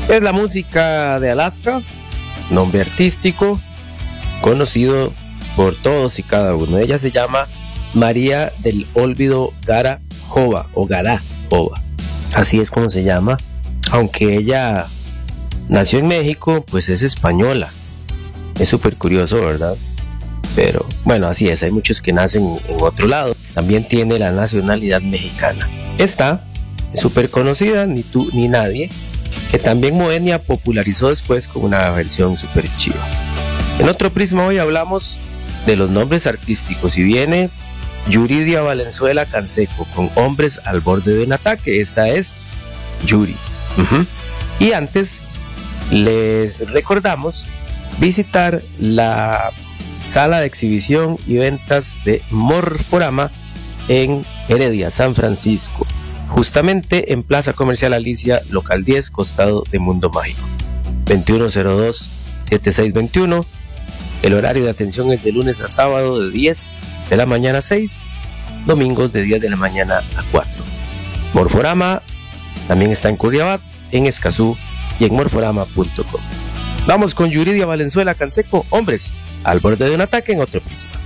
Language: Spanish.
Es la música de Alaska, nombre artístico, conocido por todos y cada uno. Ella se llama María del Olvido Garajova o Garajova, así es como se llama, aunque ella nació en México, pues es española. Es súper curioso, ¿verdad? Pero bueno, así es, hay muchos que nacen en otro lado. También tiene la nacionalidad mexicana. Esta es súper conocida, Ni tú ni nadie, que también Moenia popularizó después con una versión súper chiva. En otro prisma hoy hablamos de los nombres artísticos y viene Yuridia Valenzuela Canseco con Hombres al borde de un ataque. Esta es Yuri. Y antes les recordamos visitar la sala de exhibición y ventas de Morforama en Heredia, San Francisco, justamente en Plaza Comercial Alicia, local 10, costado de Mundo Mágico, 2102-7621. El horario de atención es de lunes a sábado de 10 de la mañana a 6, domingos de 10 de la mañana a 4. Morforama también está en Curriabat, en Escazú y en morforama.com. Vamos con Yuridia Valenzuela Canseco, Hombres al borde de un ataque, en otro prisma.